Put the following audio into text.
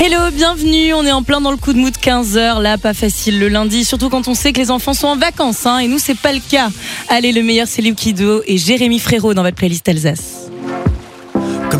Hello, bienvenue, on est en plein dans le coup de mood 15h, là pas facile le lundi, surtout quand on sait que les enfants sont en vacances, et nous c'est pas le cas. Allez, le meilleur c'est Liu Kido et Jérémy Frérot dans votre playlist Alsace.